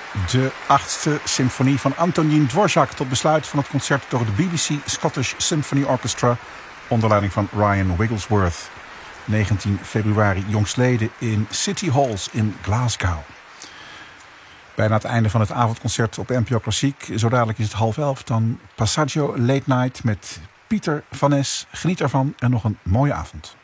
De 8e symfonie van Antonín Dvořák tot besluit van het concert door de BBC Scottish Symphony Orchestra onder leiding van Ryan Wigglesworth. 19 februari jongstleden in City Halls in Glasgow. Bijna het einde van het avondconcert op NPO Klassiek. Zo dadelijk is het 10:30. Dan Passaggio Late Night met Pieter van Nes. Geniet ervan en nog een mooie avond.